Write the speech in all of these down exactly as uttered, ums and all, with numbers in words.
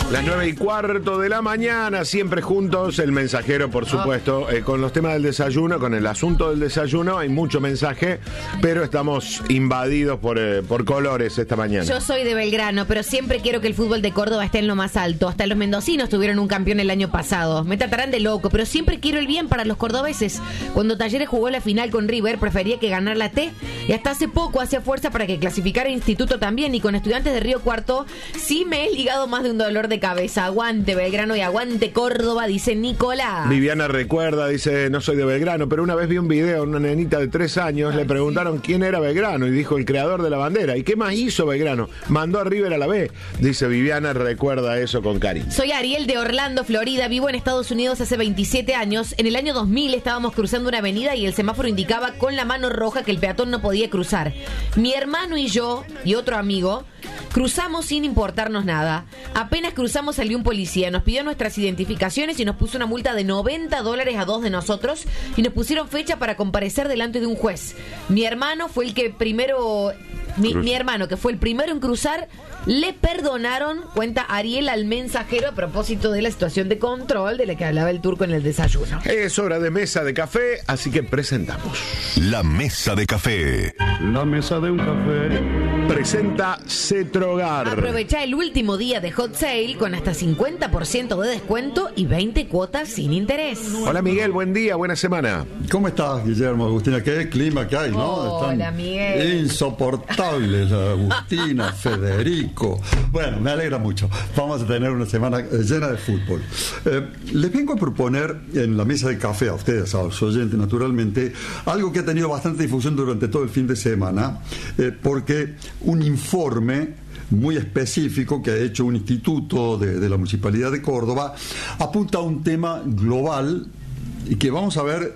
Las nueve y cuarto de la mañana, siempre juntos, el mensajero, por supuesto, eh, con los temas del desayuno, con el asunto del desayuno, hay mucho mensaje, pero estamos invadidos por, eh, por colores esta mañana. Yo soy de Belgrano, pero siempre quiero que el fútbol de Córdoba esté en lo más alto. Hasta los mendocinos tuvieron un campeón el año pasado. Me tratarán de loco, pero siempre quiero el bien para los cordobeses. Cuando Talleres jugó la final con River, prefería que ganara la T, y hasta hace poco hacía fuerza para que clasificara Instituto también, y con Estudiantes de Río Cuarto sí me he ligado más de un dolor de cabeza. Aguante Belgrano y aguante Córdoba, dice Nicolás. Viviana recuerda, dice, no soy de Belgrano, pero una vez vi un video, una nenita de tres años, Ay, le preguntaron sí. quién era Belgrano y dijo el creador de la bandera. ¿Y qué más hizo Belgrano? Mandó a River a la B. Dice Viviana, recuerda eso con cariño. Soy Ariel de Orlando, Florida, vivo en Estados Unidos hace veintisiete años. En el año dos mil estábamos cruzando una avenida y el semáforo indicaba con la mano roja que el peatón no podía cruzar. Mi hermano y yo, y otro amigo, cruzamos sin importarnos nada. Apenas cruzamos salió un policía, nos pidió nuestras identificaciones y nos puso una multa de noventa dólares a dos de nosotros y nos pusieron fecha para comparecer delante de un juez. Mi hermano fue el que primero... Mi, mi hermano, que fue el primero en cruzar, le perdonaron, cuenta Ariel al mensajero, a propósito de la situación de control de la que hablaba el turco en el desayuno. Es hora de mesa de café, así que presentamos. La mesa de café. La mesa de un café. Presenta Cetrogar. Aprovecha el último día de Hot Sale con hasta cincuenta por ciento de descuento y veinte cuotas sin interés. Hola Miguel, buen día, buena semana. ¿Cómo estás, Guillermo, Agustina? ¿Qué clima que hay, no? Hola, Están Miguel. Insoportables, Agustina, Federico. Bueno, me alegra mucho. Vamos a tener una semana llena de fútbol. Eh, les vengo a proponer en la mesa de café a ustedes, a los oyentes, naturalmente, algo que ha tenido bastante difusión durante todo el fin de semana, eh, porque un informe muy específico que ha hecho un instituto de, de la Municipalidad de Córdoba apunta a un tema global y que vamos a ver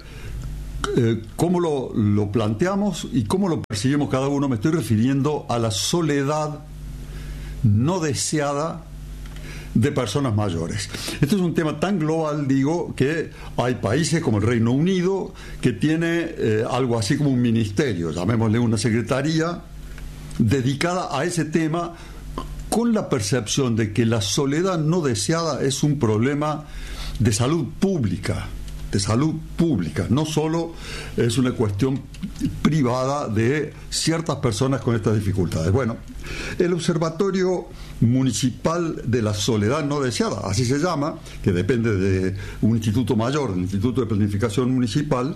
eh, cómo lo, lo planteamos y cómo lo percibimos cada uno. Me estoy refiriendo a la soledad no deseada de personas mayores. Este es un tema tan global, digo, que hay países como el Reino Unido que tiene eh, algo así como un ministerio, llamémosle una secretaría, dedicada a ese tema, con la percepción de que la soledad no deseada es un problema de salud pública, de salud pública, no solo es una cuestión privada de ciertas personas con estas dificultades. Bueno, el Observatorio Municipal de la Soledad No Deseada, así se llama, que depende de un instituto mayor, el Instituto de Planificación Municipal,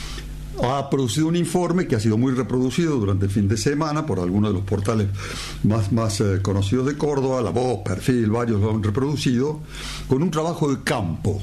ha producido un informe que ha sido muy reproducido durante el fin de semana por algunos de los portales más, más eh, conocidos de Córdoba, La Voz, Perfil, varios lo han reproducido, con un trabajo de campo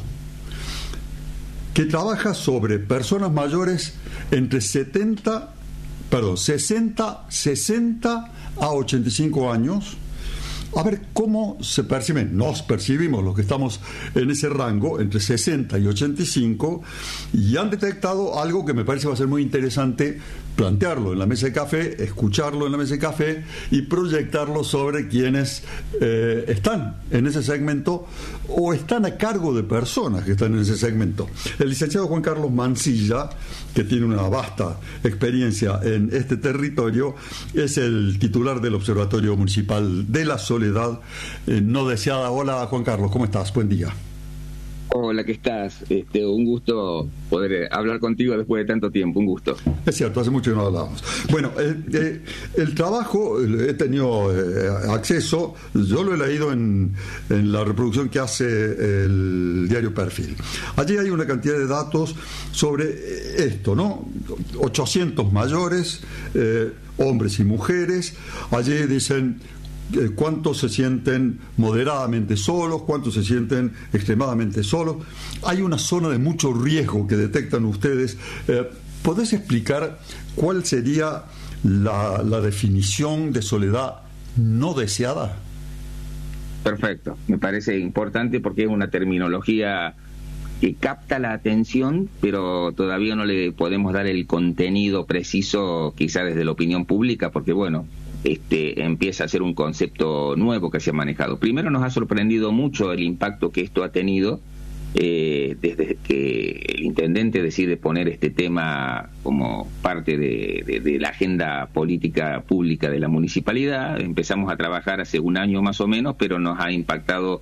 que trabaja sobre personas mayores entre setenta, perdón, sesenta, sesenta a ochenta y cinco años. A ver cómo se perciben, nos percibimos los que estamos en ese rango, entre sesenta y ochenta y cinco, y han detectado algo que me parece va a ser muy interesante plantearlo en la mesa de café, escucharlo en la mesa de café y proyectarlo sobre quienes eh, están en ese segmento o están a cargo de personas que están en ese segmento. El licenciado Juan Carlos Mancilla, que tiene una vasta experiencia en este territorio, es el titular del Observatorio Municipal de la Soledad eh, No Deseada. Hola Juan Carlos, ¿cómo estás? Buen día. Hola, ¿qué estás? Este, un gusto poder hablar contigo después de tanto tiempo, un gusto. Es cierto, hace mucho que no hablamos. Bueno, eh, eh, el trabajo, eh, he tenido eh, acceso, yo lo he leído en, en la reproducción que hace el diario Perfil. Allí hay una cantidad de datos sobre esto, ¿no? ochocientos mayores, eh, hombres y mujeres. Allí dicen cuántos se sienten moderadamente solos, cuántos se sienten extremadamente solos. Hay una zona de mucho riesgo que detectan ustedes. Eh, ¿Podés explicar cuál sería la, la definición de soledad no deseada? Perfecto, me parece importante porque es una terminología que capta la atención, pero todavía no le podemos dar el contenido preciso, quizá desde la opinión pública, porque bueno, Este, empieza a ser un concepto nuevo que se ha manejado. Primero nos ha sorprendido mucho el impacto que esto ha tenido eh, desde que el intendente decide poner este tema como parte de, de, de la agenda política pública de la municipalidad. Empezamos a trabajar hace un año más o menos, pero nos ha impactado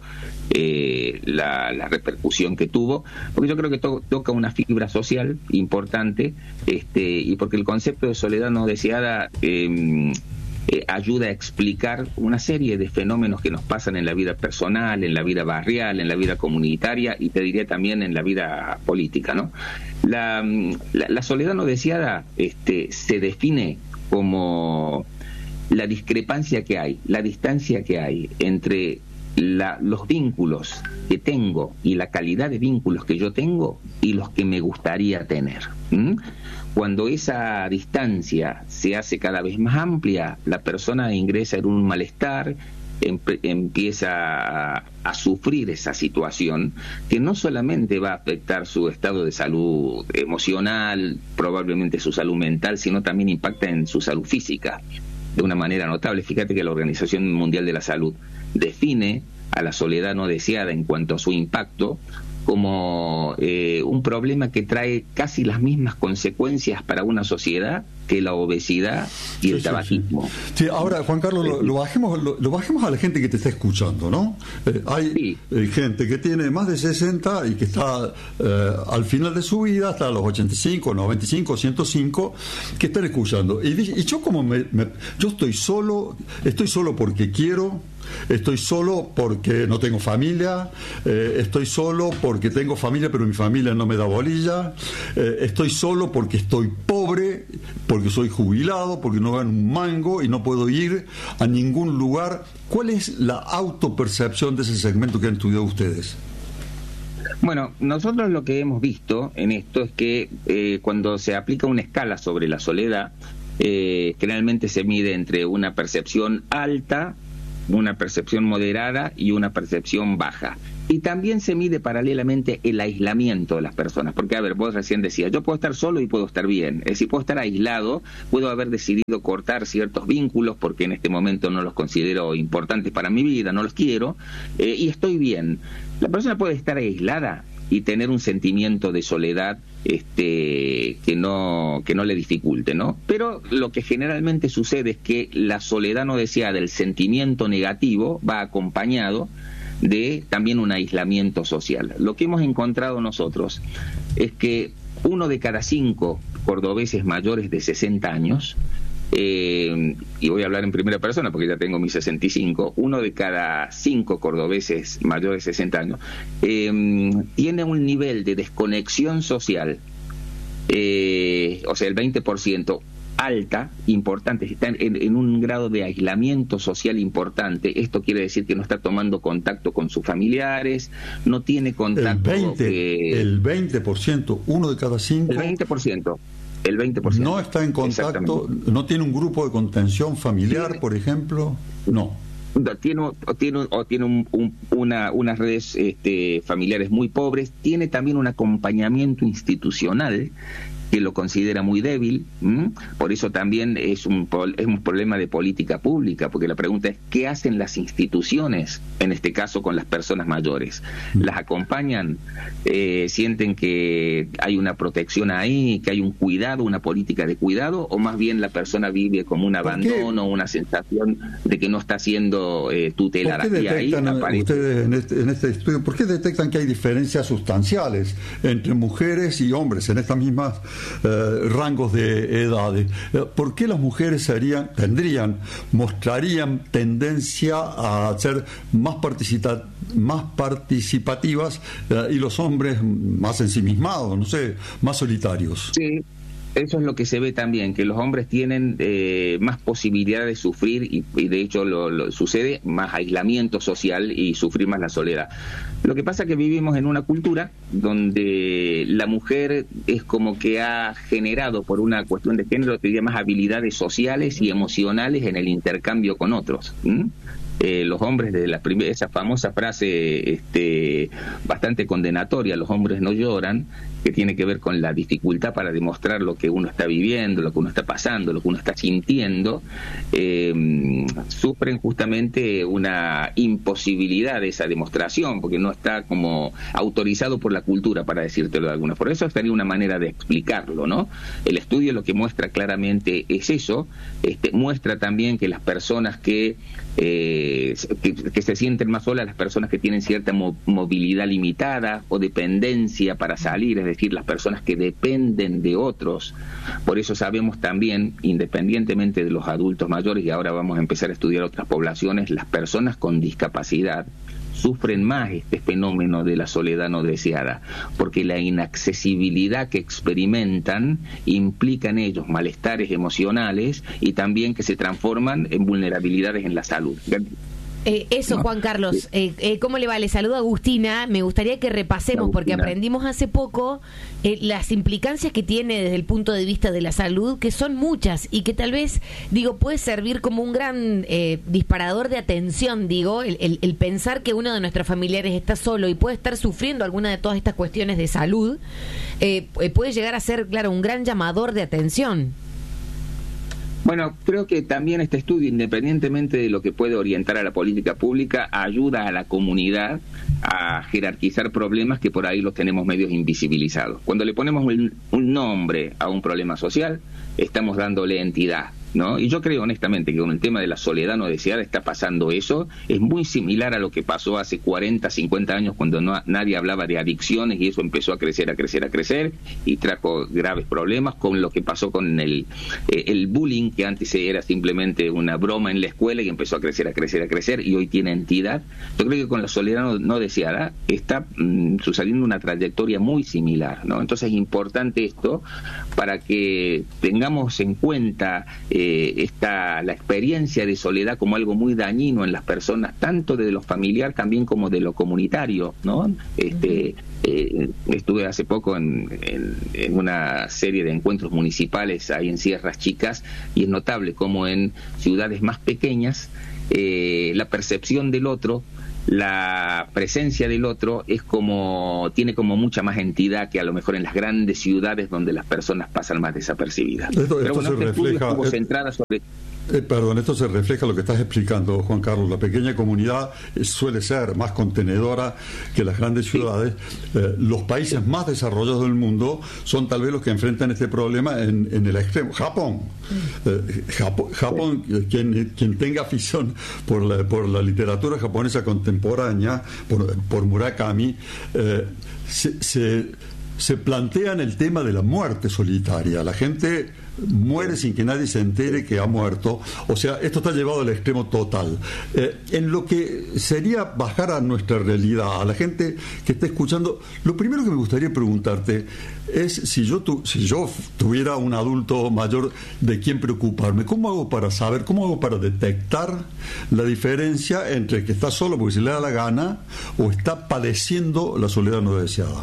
eh, la, la repercusión que tuvo, porque yo creo que to, toca una fibra social importante, este, y porque el concepto de soledad no deseada eh, Eh, ayuda a explicar una serie de fenómenos que nos pasan en la vida personal, en la vida barrial, en la vida comunitaria y te diría también en la vida política, ¿no? La, la, la soledad no deseada este, se define como la discrepancia que hay, la distancia que hay entre la, los vínculos que tengo y la calidad de vínculos que yo tengo y los que me gustaría tener. ¿Mm? Cuando esa distancia se hace cada vez más amplia, la persona ingresa en un malestar, em, empieza a, a sufrir esa situación, que no solamente va a afectar su estado de salud emocional, probablemente su salud mental, sino también impacta en su salud física de una manera notable. Fíjate que la Organización Mundial de la Salud define a la soledad no deseada en cuanto a su impacto como eh, un problema que trae casi las mismas consecuencias para una sociedad que la obesidad y sí, el tabaquismo. Sí, sí. Sí, ahora, Juan Carlos, lo, lo, bajemos, lo, lo bajemos a la gente que te está escuchando, ¿no? Eh, hay sí. eh, gente que tiene más de sesenta y que está eh, al final de su vida, hasta los ochenta y cinco, noventa y cinco, ciento cinco, que están escuchando. Y, y yo como me, me, yo estoy solo, estoy solo porque quiero, estoy solo porque no tengo familia, eh, estoy solo porque tengo familia pero mi familia no me da bolilla, eh, estoy solo porque estoy pobre, porque soy jubilado, porque no gano un mango y no puedo ir a ningún lugar. ¿Cuál es la autopercepción de ese segmento que han estudiado ustedes? Bueno, nosotros lo que hemos visto en esto es que eh, cuando se aplica una escala sobre la soledad, eh, generalmente se mide entre una percepción alta, una percepción moderada y una percepción baja. Y también se mide paralelamente el aislamiento de las personas, porque a ver, vos recién decías, yo puedo estar solo y puedo estar bien, es decir, puedo estar aislado, puedo haber decidido cortar ciertos vínculos porque en este momento no los considero importantes para mi vida, no los quiero, eh, y estoy bien. La persona puede estar aislada y tener un sentimiento de soledad este que no que no le dificulte, ¿no? Pero lo que generalmente sucede es que la soledad no deseada, el sentimiento negativo, va acompañado de también un aislamiento social. Lo que hemos encontrado nosotros es que uno de cada cinco cordobeses mayores de sesenta años, eh, y voy a hablar en primera persona porque ya tengo mis sesenta y cinco, uno de cada cinco cordobeses mayores de sesenta años eh, tiene un nivel de desconexión social, eh, o sea, el veinte por ciento, alta, importante, está en, en un grado de aislamiento social importante. Esto quiere decir que no está tomando contacto con sus familiares, no tiene contacto. El veinte, eh, el veinte por ciento, uno de cada cinco. El veinte por ciento. El veinte por ciento. No está en contacto, no tiene un grupo de contención familiar, sí, por ejemplo. No. Tiene, o tiene, o tiene un, un, una, unas redes este, familiares muy pobres, tiene también un acompañamiento institucional que lo considera muy débil. ¿m? Por eso también es un, es un problema de política pública, porque la pregunta es ¿qué hacen las instituciones, en este caso con las personas mayores? ¿Las acompañan? Eh, ¿Sienten que hay una protección ahí, que hay un cuidado, una política de cuidado? ¿O más bien la persona vive como un abandono, una sensación de que no está siendo eh, tutelada? ¿Por qué detectan ahí ustedes en este, en este estudio, por qué detectan que hay diferencias sustanciales entre mujeres y hombres en estas mismas Eh, rangos de edades? ¿Por qué las mujeres serían, tendrían, mostrarían tendencia a ser más, participa, más participativas eh, y los hombres más ensimismados, no sé, más solitarios? Sí. Eso es lo que se ve también, que los hombres tienen eh, más posibilidad de sufrir y, y de hecho lo, lo sucede, más aislamiento social y sufrir más la soledad. Lo que pasa es que vivimos en una cultura donde la mujer es como que ha generado, por una cuestión de género, te diría, más habilidades sociales y emocionales en el intercambio con otros. ¿Mm? Eh, los hombres, desde la primera, esa famosa frase este, bastante condenatoria, los hombres no lloran, que tiene que ver con la dificultad para demostrar lo que uno está viviendo, lo que uno está pasando, lo que uno está sintiendo, eh, sufren justamente una imposibilidad de esa demostración, porque no está como autorizado por la cultura, para decírtelo de alguna forma. Por eso sería una manera de explicarlo, ¿no? El estudio lo que muestra claramente es eso, este, muestra también que las personas que, eh, que, que se sienten más solas, las personas que tienen cierta mo- movilidad limitada o dependencia para salir, es decir, las personas que dependen de otros. Por eso sabemos también, independientemente de los adultos mayores, y ahora vamos a empezar a estudiar otras poblaciones, las personas con discapacidad sufren más este fenómeno de la soledad no deseada, porque la inaccesibilidad que experimentan implica en ellos malestares emocionales y también que se transforman en vulnerabilidades en la salud. Eh, eso, No. Juan Carlos, eh, eh, ¿cómo le va? Le saludo a Agustina. Me gustaría que repasemos, Agustina. porque aprendimos hace poco eh, las implicancias que tiene desde el punto de vista de la salud, que son muchas y que tal vez, digo, puede servir como un gran eh, disparador de atención, digo, el, el, el pensar que uno de nuestros familiares está solo y puede estar sufriendo alguna de todas estas cuestiones de salud, eh, puede llegar a ser, claro, un gran llamador de atención. Bueno, creo que también este estudio, independientemente de lo que puede orientar a la política pública, ayuda a la comunidad a jerarquizar problemas que por ahí los tenemos medios invisibilizados. Cuando le ponemos un, un nombre a un problema social, estamos dándole entidad, ¿no? Y yo creo honestamente que con el tema de la soledad no deseada está pasando eso. Es muy similar a lo que pasó hace cuarenta, cincuenta años cuando no, nadie hablaba de adicciones y eso empezó a crecer, a crecer, a crecer y trajo graves problemas, con lo que pasó con el, eh, el bullying, que antes era simplemente una broma en la escuela y empezó a crecer, a crecer, a crecer y hoy tiene entidad. Yo creo que con la soledad no, no deseada está mmm, sucediendo una trayectoria muy similar, ¿no? Entonces es importante esto para que tengamos en cuenta eh, esta, la experiencia de soledad como algo muy dañino en las personas, tanto de lo familiar también como de lo comunitario, ¿no? Este, eh, estuve hace poco en, en, en una serie de encuentros municipales ahí en Sierras Chicas y es notable como en ciudades más pequeñas eh, la percepción del otro, la presencia del otro es como tiene como mucha más entidad que a lo mejor en las grandes ciudades donde las personas pasan más desapercibidas. Esto, Pero esto bueno, se este estudio refleja, estuvo eh, centrada sobre Eh, perdón, esto se refleja lo que estás explicando, Juan Carlos. La pequeña comunidad eh, suele ser más contenedora que las grandes ciudades. Eh, los países más desarrollados del mundo son tal vez los que enfrentan este problema en, en el extremo. Japón. Eh, Japón, Japón eh, quien, quien tenga afición por la, por la literatura japonesa contemporánea, por, por Murakami, eh, se, se, se plantean el tema de la muerte solitaria. La gente muere sin que nadie se entere que ha muerto. O sea, esto está llevado al extremo total. Eh, en lo que sería bajar a nuestra realidad, a la gente que está escuchando, lo primero que me gustaría preguntarte es si yo, tu, si yo tuviera un adulto mayor de quien preocuparme, ¿cómo hago para saber, cómo hago para detectar la diferencia entre el que está solo porque se le da la gana o está padeciendo la soledad no deseada?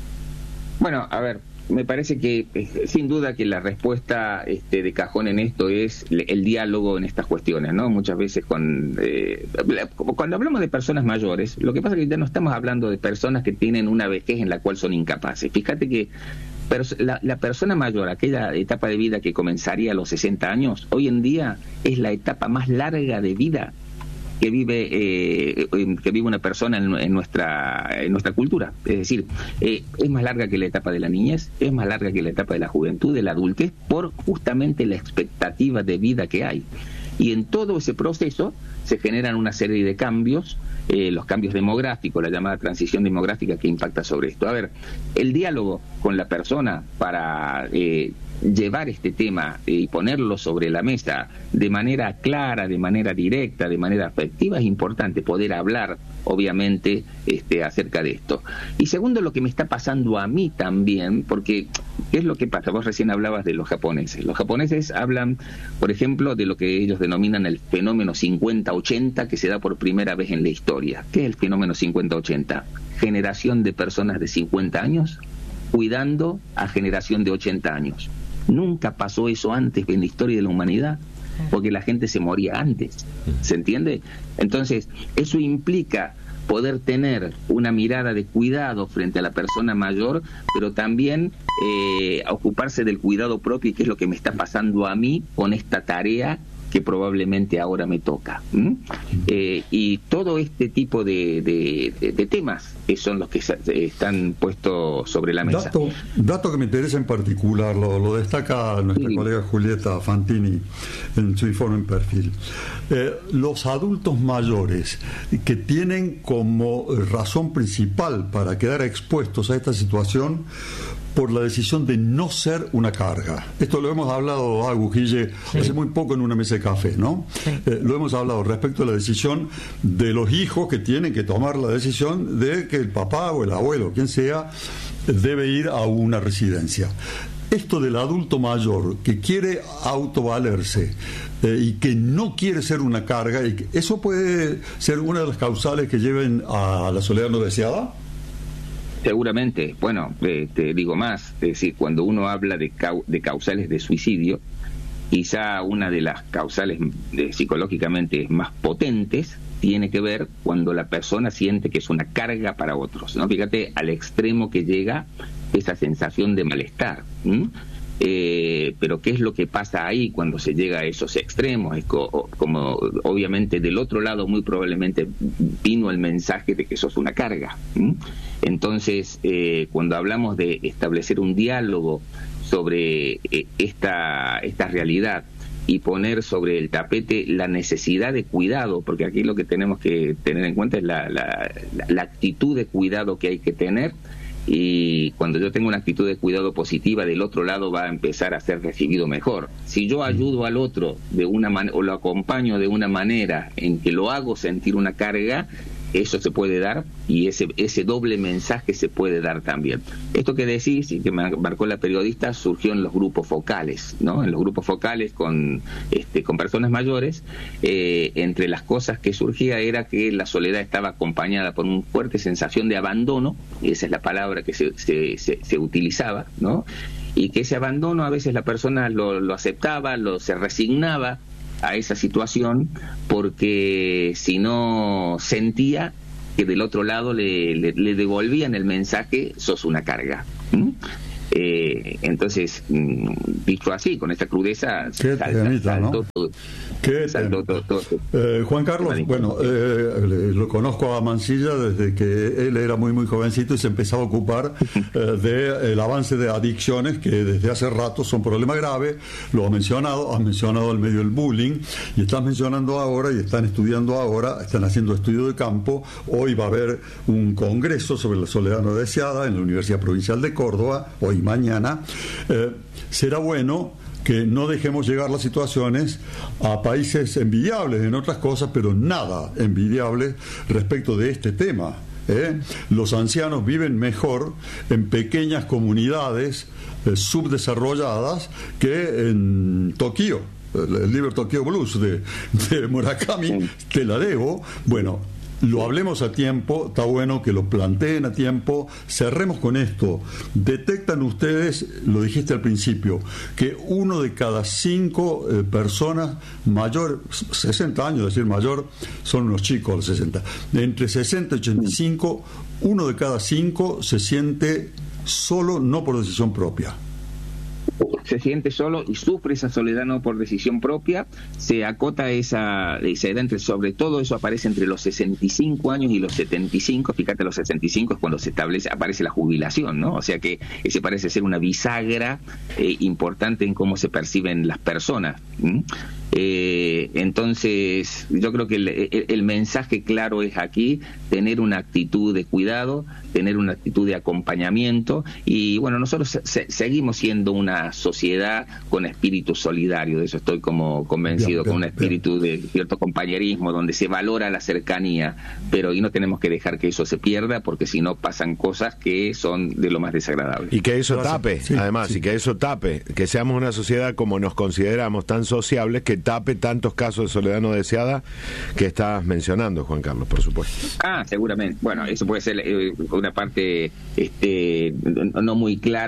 Bueno, a ver, me parece que eh, sin duda que la respuesta este, de cajón en esto es el, el diálogo en estas cuestiones, ¿no? Muchas veces con eh, cuando hablamos de personas mayores, lo que pasa es que ya no estamos hablando de personas que tienen una vejez en la cual son incapaces. Fíjate que pers- la, la persona mayor, aquella etapa de vida que comenzaría a los sesenta años, hoy en día es la etapa más larga de vida que vive eh, que vive una persona en, en nuestra en nuestra cultura. Es decir, eh, es más larga que la etapa de la niñez, es más larga que la etapa de la juventud, de la adultez, por justamente la expectativa de vida que hay. Y en todo ese proceso se generan una serie de cambios, eh, los cambios demográficos, la llamada transición demográfica que impacta sobre esto. A ver, el diálogo con la persona para eh, llevar este tema y ponerlo sobre la mesa de manera clara, de manera directa, de manera afectiva, es importante poder hablar, obviamente, este, acerca de esto. Y segundo, lo que me está pasando a mí también, porque ¿qué es lo que pasa? Vos recién hablabas de los japoneses. Los japoneses hablan, por ejemplo, de lo que ellos denominan el fenómeno cincuenta ochenta, que se da por primera vez en la historia. ¿Qué es el fenómeno cincuenta ochenta? Generación de personas de cincuenta años cuidando a generación de ochenta años. Nunca pasó eso antes en la historia de la humanidad. porque la gente se moría antes, ¿se entiende? Entonces, eso implica poder tener una mirada de cuidado frente a la persona mayor, pero también eh, ocuparse del cuidado propio, y qué es lo que me está pasando a mí con esta tarea que probablemente ahora me toca. ¿Mm? Eh, y todo este tipo de, de, de, de temas son los que se, están puestos sobre la mesa. Dato, dato que me interesa en particular, lo, lo destaca nuestra sí. colega Julieta Fantini en su informe en perfil. Eh, los adultos mayores que tienen como razón principal para quedar expuestos a esta situación por la decisión de no ser una carga. Esto lo hemos hablado, Agus, Guille, sí. hace muy poco en una mesa de café, ¿no? Sí. Eh, lo hemos hablado respecto a la decisión de los hijos que tienen que tomar la decisión de que el papá o el abuelo, quien sea, debe ir a una residencia. Esto del adulto mayor que quiere autovalerse eh, y que no quiere ser una carga, y que ¿eso puede ser una de las causales que lleven a la soledad no deseada? Seguramente. Bueno, eh, te digo más, es decir, cuando uno habla de, cau de causales de suicidio, quizá una de las causales de, psicológicamente más potentes tiene que ver cuando la persona siente que es una carga para otros, ¿no? Fíjate al extremo que llega esa sensación de malestar. ¿m? Eh, pero ¿qué es lo que pasa ahí cuando se llega a esos extremos? Es co como obviamente del otro lado muy probablemente vino el mensaje de que sos una carga. ¿m? Entonces, eh, cuando hablamos de establecer un diálogo sobre eh, esta, esta realidad y poner sobre el tapete la necesidad de cuidado, porque aquí lo que tenemos que tener en cuenta es la, la, la actitud de cuidado que hay que tener, y cuando yo tengo una actitud de cuidado positiva, del otro lado va a empezar a ser recibido mejor. Si yo ayudo al otro de una manera o lo acompaño de una manera en que lo hago sentir una carga, eso se puede dar, y ese ese doble mensaje se puede dar también. Esto que decís y que marcó la periodista surgió en los grupos focales, ¿no? En los grupos focales con este con personas mayores, eh, entre las cosas que surgía era que la soledad estaba acompañada por una fuerte sensación de abandono, esa es la palabra que se, se, se, se utilizaba, ¿no? Y que ese abandono a veces la persona lo, lo aceptaba, lo se resignaba a esa situación, porque si no sentía que del otro lado le, le, le devolvían el mensaje, sos una carga. ¿Mm? Eh, entonces, dicho así, con esta crudeza, Qué salta, temita, saltó ¿no? todo. Qué Saltó todo, todo, todo. Eh, Juan Carlos, bueno, eh, lo conozco a Mansilla desde que él era muy muy jovencito y se empezaba a ocupar eh, del avance de adicciones que desde hace rato son problema grave. Lo ha mencionado, has mencionado el medio del bullying, y estás mencionando ahora y están estudiando ahora, están haciendo estudio de campo. Hoy va a haber un congreso sobre la soledad no deseada en la Universidad Provincial de Córdoba, hoy y mañana. Eh, será bueno que no dejemos llegar las situaciones a países envidiables en otras cosas, pero nada envidiables respecto de este tema. ¿eh? Los ancianos viven mejor en pequeñas comunidades eh, subdesarrolladas que en Tokio. El libro Tokyo Blues de, de Murakami, te la debo. Bueno, lo hablemos a tiempo, está bueno que lo planteen a tiempo. Cerremos con esto. Detectan ustedes, lo dijiste al principio, que uno de cada cinco eh, personas mayor, sesenta años, es decir, mayor, son unos chicos los sesenta, entre sesenta y ochenta y cinco, uno de cada cinco se siente solo, no por decisión propia. Se siente solo y sufre esa soledad no por decisión propia. Se acota esa, esa edad, entre, sobre todo eso aparece entre los sesenta y cinco años y los setenta y cinco. Fíjate, los sesenta y cinco es cuando se establece, aparece la jubilación, ¿no? O sea que ese parece ser una bisagra eh, importante en cómo se perciben las personas. ¿Mm? Eh, entonces yo creo que el, el, el mensaje claro es aquí tener una actitud de cuidado, tener una actitud de acompañamiento, y bueno, nosotros se, seguimos siendo una sociedad con espíritu solidario, de eso estoy como convencido, bien, bien, con un espíritu bien. de cierto compañerismo donde se valora la cercanía, pero y no tenemos que dejar que eso se pierda, porque si no pasan cosas que son de lo más desagradables. Y que eso tape, sí, además, sí. y que eso tape, que seamos una sociedad como nos consideramos, tan sociables, que tape tantos casos de soledad no deseada que estás mencionando, Juan Carlos, por supuesto. Ah, seguramente. Bueno, eso puede ser eh, una parte este, no muy clara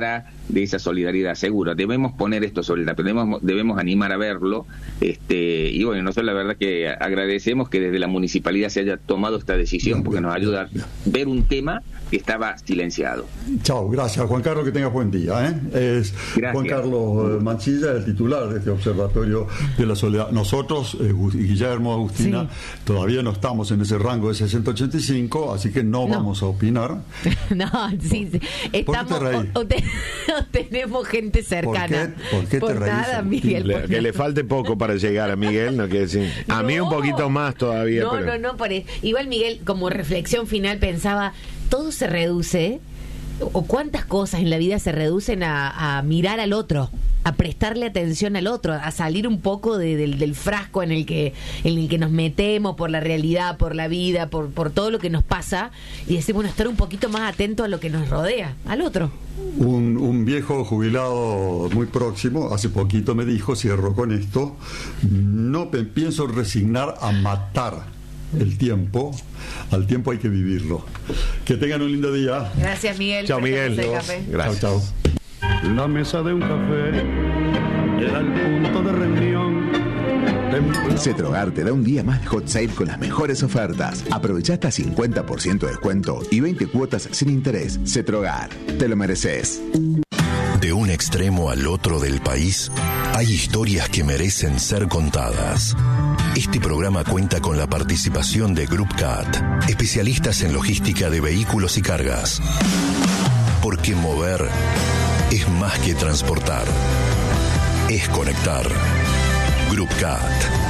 de esa solidaridad, seguro. Debemos poner esto sobre la, debemos, debemos animar a verlo, este, y bueno, nosotros la verdad que agradecemos que desde la municipalidad se haya tomado esta decisión, porque nos ayuda a ver un tema que estaba silenciado. Chao, gracias Juan Carlos, que tengas buen día. ¿eh? Es Gracias. Juan Carlos Manchilla, el titular de este Observatorio de la Soledad. Nosotros, eh, Guillermo, Agustina, sí. todavía no estamos en ese rango de sesenta a ochenta y cinco, así que no, no. vamos a opinar. No, sí, sí. Estamos, o, o, te, o tenemos gente cercana. ¿Por qué, ¿Por qué por te reís? Nada, Miguel, le, por que nada. le falte poco para llegar a Miguel, no quiere decir. A no. mí un poquito más todavía. No, pero... no, no, por eso. Igual Miguel, como reflexión final, pensaba, todo se reduce, o cuántas cosas en la vida se reducen a, a mirar al otro, a prestarle atención al otro, a salir un poco de, de, del frasco en el que en el que nos metemos por la realidad, por la vida, por, por todo lo que nos pasa, y decir, bueno, estar un poquito más atento a lo que nos rodea, al otro. Un, un viejo jubilado muy próximo, hace poquito me dijo, cierro con esto, no me pienso resignar a matar el tiempo, al tiempo hay que vivirlo. Que tengan un lindo día. Gracias, Miguel. Chao, Miguel. Gracias. Chao, chao. La mesa de un café era el punto de reunión. Cetrogar te da un día más de hot sale con las mejores ofertas. Aprovecha hasta cincuenta por ciento de descuento y veinte cuotas sin interés. Cetrogar, te lo mereces. De un extremo al otro del país, hay historias que merecen ser contadas. Este programa cuenta con la participación de Group Cat, especialistas en logística de vehículos y cargas. Porque mover es más que transportar, es conectar. Group Cat.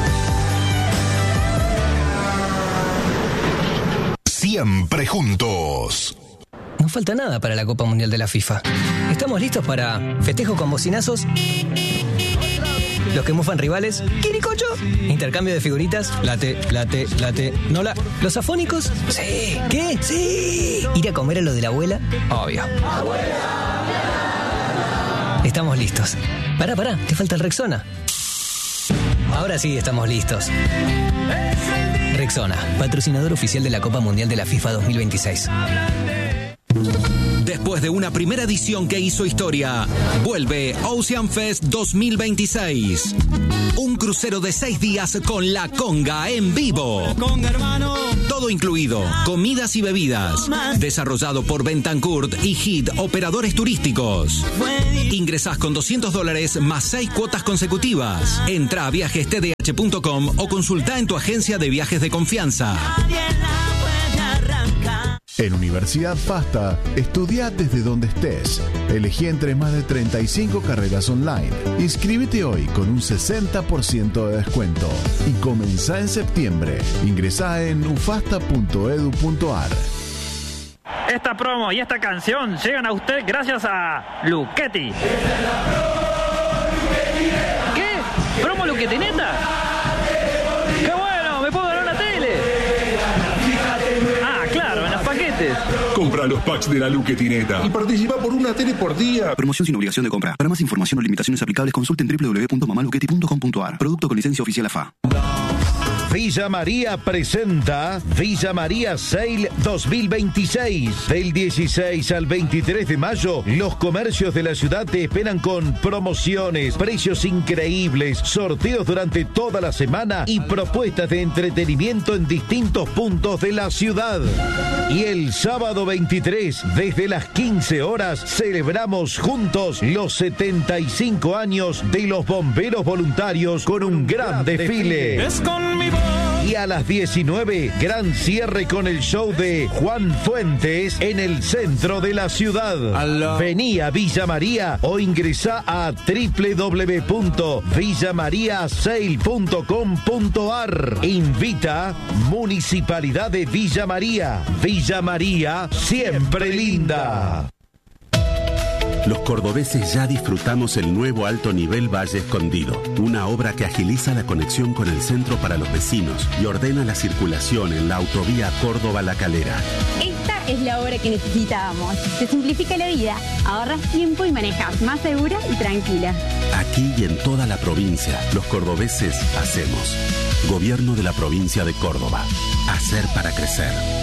Siempre juntos. No falta nada para la Copa Mundial de la FIFA. Estamos listos para festejo con bocinazos, los que mufan rivales, quiricocho, intercambio de figuritas, late, late, late, nola, los afónicos, sí, ¿qué? Sí, ir a comer a lo de la abuela, obvio. Estamos listos. Pará, pará, te falta el Rexona. Ahora sí estamos listos. Rexona, patrocinador oficial de la Copa Mundial de la FIFA dos mil veintiséis. Después de una primera edición que hizo historia, vuelve Ocean Fest dos mil veintiséis. Un crucero de seis días con La Conga en vivo. Todo incluido, comidas y bebidas. Desarrollado por Bentancourt y Hit Operadores Turísticos. Ingresás con doscientos dólares más seis cuotas consecutivas. Entra a viajes t d h punto com o consulta en tu agencia de viajes de confianza. En Universidad FASTA, estudia desde donde estés. Elegí entre más de treinta y cinco carreras online. Inscríbete hoy con un sesenta por ciento de descuento. Y comenzá en septiembre. Ingresá en ufasta punto edu punto ar. Esta promo y esta canción llegan a usted gracias a Luchetti. ¿Qué? ¿Promo Luchetti neta? ¡Qué bueno! ¡Me puedo ganar una tele! Ah, claro, en los paquetes. Compra los packs de la Luchetineta y participa por una tele por día. Promoción sin obligación de compra. Para más información o limitaciones aplicables, consulten doble u doble u doble u punto mamaluchetti punto com punto ar. Producto con licencia oficial A F A. Villa María presenta Villa María Sale dos mil veintiséis. Del dieciséis al veintitrés de mayo, los comercios de la ciudad te esperan con promociones, precios increíbles, sorteos durante toda la semana y propuestas de entretenimiento en distintos puntos de la ciudad. Y el sábado veintitrés, desde las quince horas, celebramos juntos los setenta y cinco años de los bomberos voluntarios con un gran desfile. Es con mi voz. Y a las diecinueve, gran cierre con el show de Juan Fuentes en el centro de la ciudad. Aló. Vení a Villa María o ingresá a doble u doble u doble u punto villa maría sale punto com punto ar. Invita Municipalidad de Villa María. Villa María, siempre linda. Los cordobeses ya disfrutamos el nuevo alto nivel Valle Escondido, una obra que agiliza la conexión con el centro para los vecinos y ordena la circulación en la autovía Córdoba-La Calera. Esta es la obra que necesitábamos. Te simplifica la vida, ahorras tiempo y manejas más segura y tranquila. Aquí y en toda la provincia, los cordobeses hacemos. Gobierno de la provincia de Córdoba. Hacer para crecer.